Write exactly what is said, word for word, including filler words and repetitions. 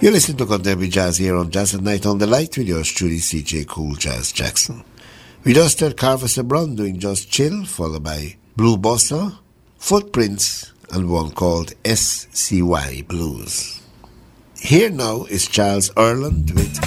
You listen to Contemporary Jazz here on Jazz at Night on the Light with yours truly, C J Cool Jazz Jackson. We just heard Carver Sabron doing Just Chill, followed by Blue Bossa, Footprints, and one called S C Y Blues. Here now is Charles Earland with